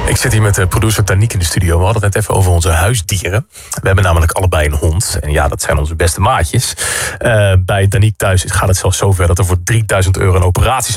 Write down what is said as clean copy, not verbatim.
Ik zit hier met de producer Daniek in de studio. We hadden het net even over onze huisdieren. We hebben namelijk allebei een hond. En ja, dat zijn onze beste maatjes. Bij Daniek thuis gaat het zelfs zover dat er voor €3000 een operatie